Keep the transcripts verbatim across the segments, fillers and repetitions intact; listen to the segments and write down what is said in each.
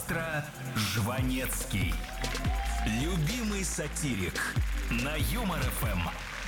Маэстро Жванецкий. Любимый сатирик на Юмор эф эм.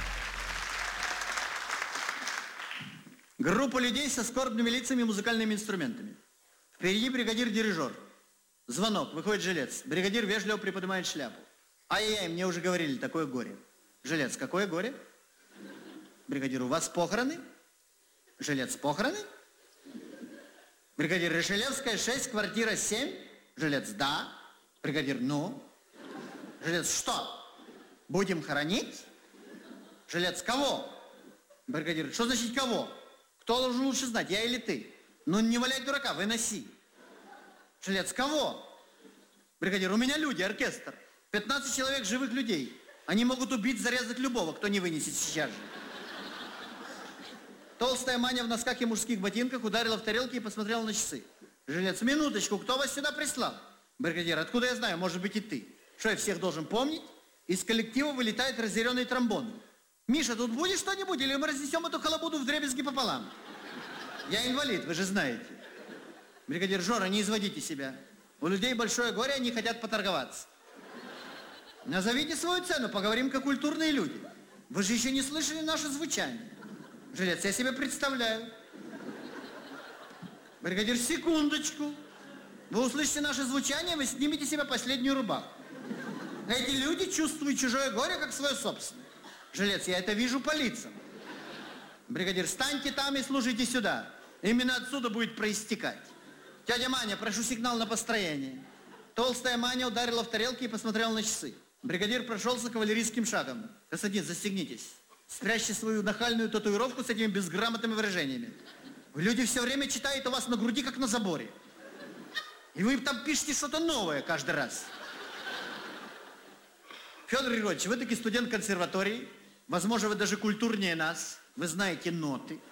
Группа людей со скорбными лицами и музыкальными инструментами. Впереди бригадир-дирижер. Звонок, выходит жилец. Бригадир вежливо приподнимает шляпу. Ай-яй-яй, мне уже говорили, такое горе. Жилец, какое горе? Бригадир, у вас похороны? Жилец, похороны? Бригадир, Решелевская, шесть, квартира семь. Жилец, да. Бригадир, ну? Жилец, что? Будем хоронить? Жилец, кого? Бригадир, что значит кого? Кто должен лучше знать, я или ты? Ну не валяй дурака, выноси. Жилец, кого? Бригадир, у меня люди, оркестр. пятнадцать человек живых людей. Они могут убить, зарезать любого, кто не вынесет сейчас же. Толстая Маня в носках и мужских ботинках ударила в тарелки и посмотрела на часы. Жилец, минуточку, кто вас сюда прислал? Бригадир, откуда я знаю, может быть и ты. Что, я всех должен помнить? Из коллектива вылетает разъяренный тромбон. Миша, тут будет что-нибудь, или мы разнесем эту халабуду вдребезги пополам? Я инвалид, вы же знаете. Бригадир, Жора, не изводите себя. У людей большое горе, они хотят поторговаться. Назовите свою цену, поговорим как культурные люди. Вы же еще не слышали наше звучание. Жилец, я себе представляю. Бригадир, секундочку. Вы услышите наше звучание, вы снимете себе последнюю рубаху. Эти люди чувствуют чужое горе, как свое собственное. Жилец, я это вижу по лицам. Бригадир, встаньте там и слушайте сюда. Именно отсюда будет проистекать. Тетя Маня, прошу сигнал на построение. Толстая Маня ударила в тарелки и посмотрела на часы. Бригадир прошелся кавалерийским шагом. Господин, застегнитесь. Спрячьте свою нахальную татуировку с этими безграмотными выражениями. Люди все время читают у вас на груди, как на заборе. И вы там пишете что-то новое каждый раз. Федор Григорьевич, вы таки студент консерватории. Возможно, вы даже культурнее нас. Вы знаете ноты.